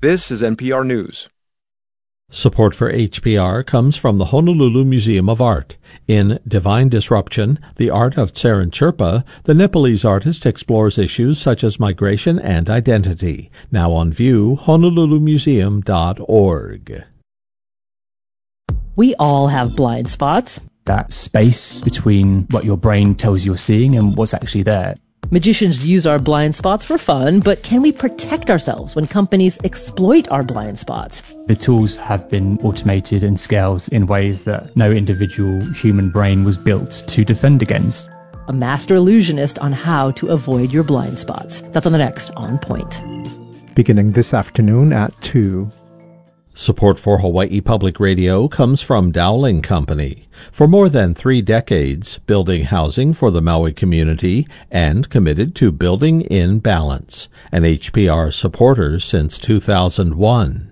This is NPR News. Support for HPR comes from the Honolulu Museum of Art. In Divine Disruption, The Art of Tseran, the Nepalese artist explores issues such as migration and identity. Now on view, honolulumuseum.org. We all have blind spots. That space between what your brain tells you're seeing and what's actually there. Magicians use our blind spots for fun, but can we protect ourselves when companies exploit our blind spots? The tools have been automated and scaled in ways that no individual human brain was built to defend against. A master illusionist on how to avoid your blind spots. That's on the next On Point. Beginning this afternoon at 2. Support for Hawaii Public Radio comes from Dowling Company. For more than 3 decades, building housing for the Maui community and committed to building in balance. An HPR supporter since 2001.